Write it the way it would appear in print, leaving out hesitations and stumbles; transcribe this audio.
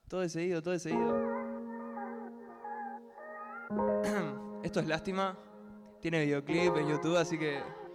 Todo de seguido, todo de seguido. Esto es Lástima. Tiene videoclip en YouTube, así que